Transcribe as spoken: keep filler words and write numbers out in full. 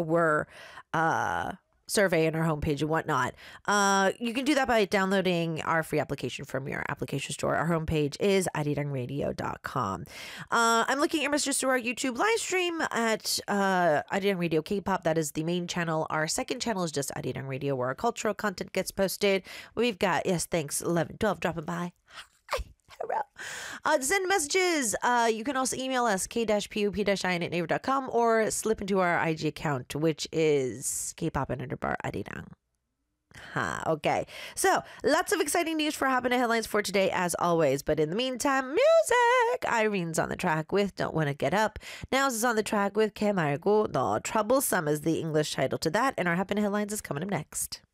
our uh, survey and our homepage and whatnot. Uh, you can do that by downloading our free application from your application store. Our homepage is arirang radio dot com. Uh, I'm looking at your messages through our YouTube live stream at uh, Arirang Radio K-pop. That is the main channel. Our second channel is just Arirang Radio, where our cultural content gets posted. We've got, yes, thanks, eleven twelve dropping by. Uh, to send messages, uh, you can also email us k-pop-in at naver dot com or slip into our I G account, which is kpop and underbar arirang. Ha, okay. So, lots of exciting news for Happening Headlines for today, as always. But in the meantime, music! Irene's on the track with Don't Wanna Get Up. Now's is on the track with Que Margo. The Troublesome is the English title to that. And our Happening Headlines is coming up next.